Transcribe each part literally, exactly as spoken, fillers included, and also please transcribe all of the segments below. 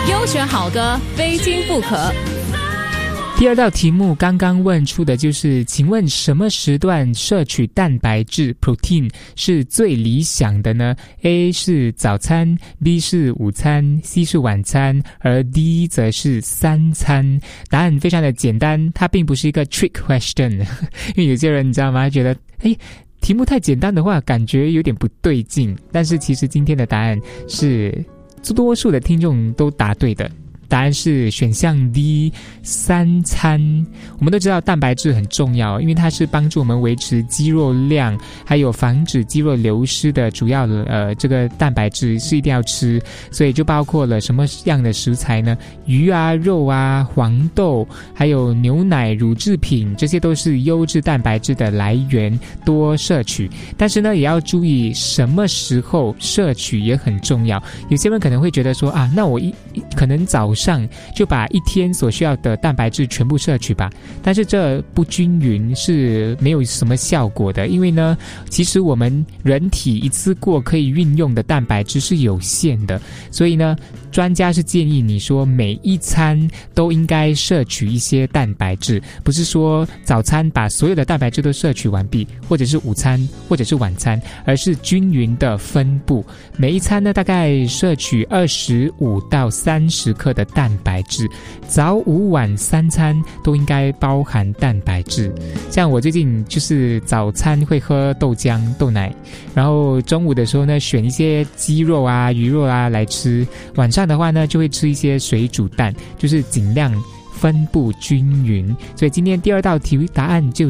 优选好歌非听不可。 第二道题目刚刚问出的就是，请问什么时段摄取蛋白质 protein 是最理想的呢？ A 是早餐， B 是午餐， C 是晚餐，而 D 则是三餐。答案非常的简单，它并不是一个 trick question 因为有些人你知道吗，觉得诶题目太简单的话感觉有点不对劲，但是其实今天的答案是多数的听众都答对的，答案是选项 D 三餐。我们都知道蛋白质很重要，因为它是帮助我们维持肌肉量还有防止肌肉流失的主要的呃这个蛋白质是一定要吃，所以就包括了什么样的食材呢？鱼啊、肉啊、黄豆还有牛奶、乳制品，这些都是优质蛋白质的来源，多摄取。但是呢也要注意什么时候摄取也很重要。有些人可能会觉得说啊，那我一可能早上就把一天所需要的蛋白质全部摄取吧，但是这不均匀是没有什么效果的，因为呢其实我们人体一次过可以运用的蛋白质是有限的，所以呢专家是建议你说每一餐都应该摄取一些蛋白质，不是说早餐把所有的蛋白质都摄取完毕，或者是午餐或者是晚餐，而是均匀的分布，每一餐呢大概摄取二十五到三十克的蛋白质，早午晚三餐都应该包含蛋白质。像我最近就是早餐会喝豆浆豆奶，然后中午的时候呢选一些鸡肉啊鱼肉啊来吃，晚上的话呢就会吃一些水煮蛋，就是尽量分布均匀。所以今天第二道题答案就是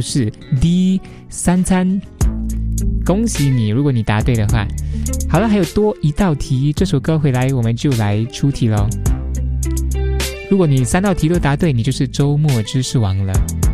D 三餐。恭喜你，如果你答对的话。好了，还有多一道题，这首歌回来我们就来出题咯。如果你三道题都答对，你就是周末知识王了。